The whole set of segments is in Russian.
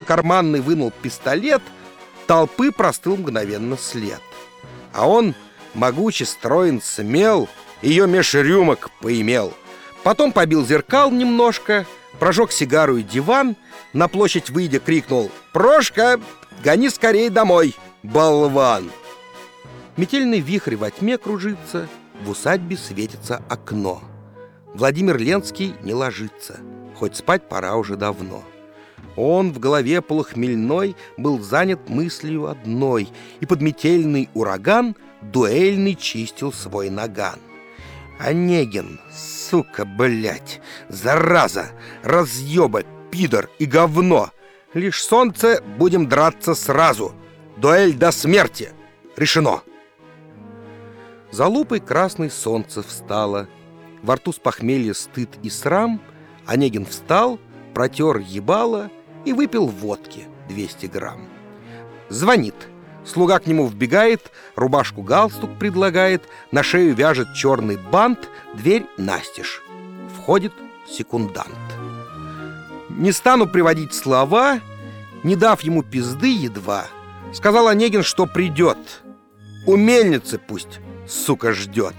карманный вынул пистолет, толпы простыл мгновенно след. А он, могучий, строен, смел, ее меж рюмок поимел. Потом побил зеркал немножко, прожег сигару и диван, на площадь выйдя крикнул: «Прошка, гони скорей домой, болван!» Метельный вихрь во тьме кружится, в усадьбе светится окно. Владимир Ленский не ложится, хоть спать пора уже давно. Он в голове полухмельной был занят мыслью одной, и под метельный ураган дуэльный чистил свой наган. Онегин, сука, блядь, зараза, разъеба, пидор и говно. Лишь солнце, будем драться сразу. Дуэль до смерти. Решено. За лупой красной солнце встало. Во рту с похмелья стыд и срам. Онегин встал, протер ебало и выпил водки 200 грамм. Звонит. Слуга к нему вбегает, рубашку-галстук предлагает, на шею вяжет черный бант, дверь настежь. Входит секундант. Не стану приводить слова, не дав ему пизды едва, сказал Онегин, что придет. У мельницы пусть, сука, ждет.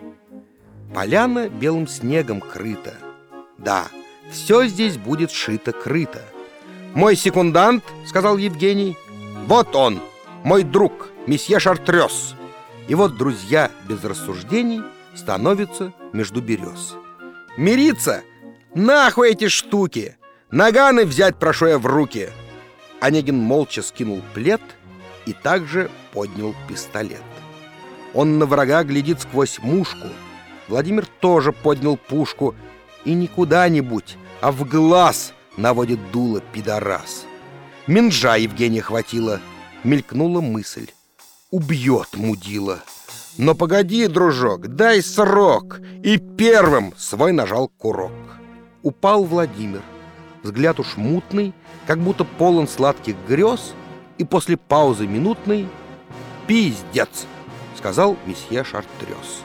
Поляна белым снегом крыта. Да, все здесь будет шито-крыто. «Мой секундант, — сказал Евгений, — вот он, мой друг, месье Шартрёз». И вот друзья без рассуждений становятся между берез. «Мириться? Нахуй эти штуки! Наганы взять прошу я в руки!» Онегин молча скинул плед и также поднял пистолет. Он на врага глядит сквозь мушку. Владимир тоже поднял пушку и не куда-нибудь, а в глаз наводит дуло пидорас. Минжа Евгения хватило. Мелькнула мысль: убьет мудила. Но погоди, дружок, дай срок. И первым свой нажал курок. Упал Владимир. Взгляд уж мутный, как будто полон сладких грез. И после паузы минутной: «Пиздец», — сказал месье Шартрёз.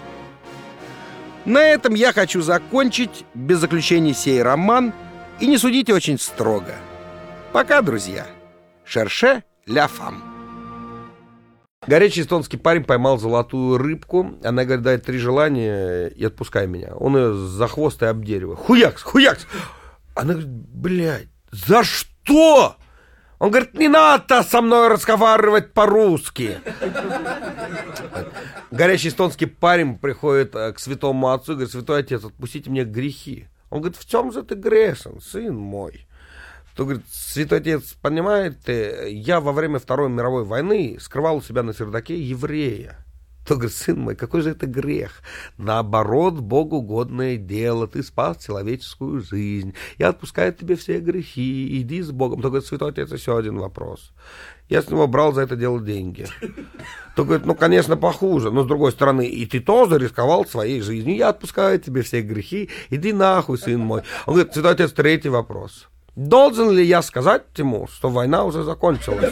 На этом я хочу закончить без заключения сей роман. И не судите очень строго. Пока, друзья. Шерше ля фам. Горячий эстонский парень поймал золотую рыбку. Она говорит: дай 3 желания и отпускай меня. Он ее за хвост и об дерево. Хуякс, хуякс. Она говорит: блядь, за что? Он говорит: не надо со мной разговаривать по-русски. Горячий эстонский парень приходит к святому отцу и говорит: святой отец, отпустите мне грехи. Он говорит: в чем же ты грешен, сын мой? То говорит: святой отец, понимаете, я во время Второй мировой войны скрывал у себя на чердаке еврея. То говорит: сын мой, какой же это грех? Наоборот, Богу угодное дело, ты спас человеческую жизнь, я отпускаю тебе все грехи, иди с Богом. То говорит: святой отец, еще один вопрос. Я с него брал за это дело деньги. То говорит: ну, конечно, похуже, но с другой стороны, и ты тоже рисковал своей жизнью, я отпускаю тебе все грехи, иди нахуй, сын мой. Он говорит: святой отец, 3-й вопрос. Должен ли я сказать ему, что война уже закончилась?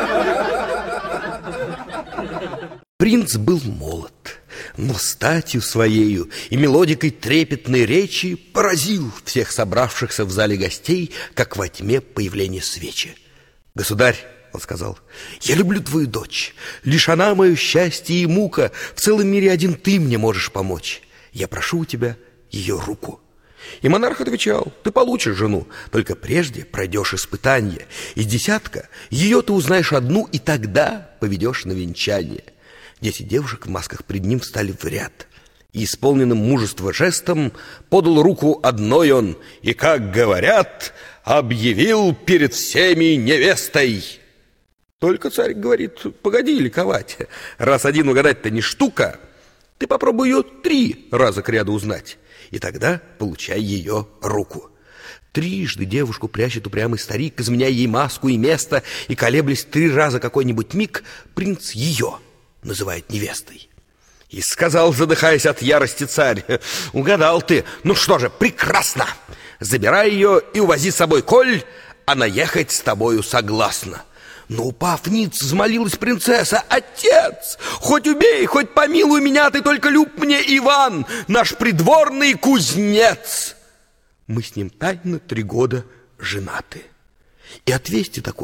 Принц был молод, но статью своею и мелодикой трепетной речи поразил всех собравшихся в зале гостей, как во тьме появление свечи. «Государь, — он сказал, — я люблю твою дочь. Лишь она мое счастье и мука. В целом мире один ты мне можешь помочь. Я прошу у тебя ее руку». И монарх отвечал: ты получишь жену, только прежде пройдешь испытание. Из 10 ее ты узнаешь одну, и тогда поведешь на венчание. 10 девушек в масках пред ним встали в ряд. И исполненным мужества жестом подал руку одной он, и, как говорят, объявил перед всеми невестой. Только царь говорит: погоди ликовать, раз один угадать-то не штука, ты попробуй ее 3 раза кряду узнать, и тогда получай ее руку. 3 девушку прячет упрямый старик, изменяя ей маску и место, и, колеблясь 3 раза какой-нибудь миг, принц ее называет невестой. И сказал, задыхаясь от ярости, царь: угадал ты, ну что же, прекрасно, забирай ее и увози с собой, коль она ехать с тобою согласна. Но, упав ниц, взмолилась принцесса: отец, хоть убей, хоть помилуй меня, ты только люб мне Иван, наш придворный кузнец. Мы с ним тайно 3 года женаты. И от вести такой